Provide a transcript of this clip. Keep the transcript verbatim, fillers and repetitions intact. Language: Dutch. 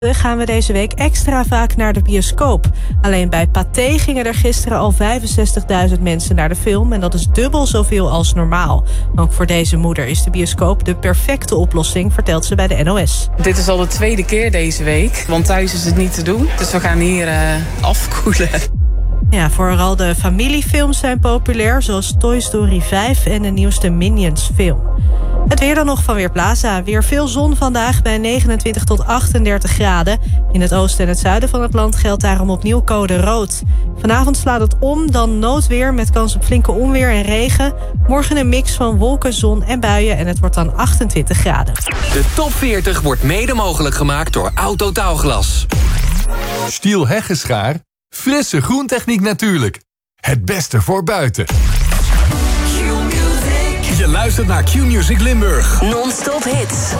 gaan we deze week extra vaak naar de bioscoop. Alleen bij Pathé gingen er gisteren al vijfenzestigduizend mensen naar de film... en dat is dubbel zoveel als normaal. Ook voor deze moeder is de bioscoop de perfecte oplossing, vertelt ze bij de N O S. Dit is al de tweede keer deze week, want thuis is het niet te doen. Dus we gaan hier uh, afkoelen. Ja, vooral de familiefilms zijn populair, zoals Toy Story vijf en de nieuwste Minions film. Het weer dan nog van Weerplaza. Weer veel zon vandaag bij negenentwintig tot achtendertig graden. In het oosten en het zuiden van het land geldt daarom opnieuw code rood. Vanavond slaat het om, dan noodweer met kans op flinke onweer en regen. Morgen een mix van wolken, zon en buien en het wordt dan achtentwintig graden. De top veertig wordt mede mogelijk gemaakt door Autotaalglas. Stiel Heggeschaar. Frisse groentechniek natuurlijk. Het beste voor buiten. Je luistert naar Q-Music Limburg. Non-stop hits.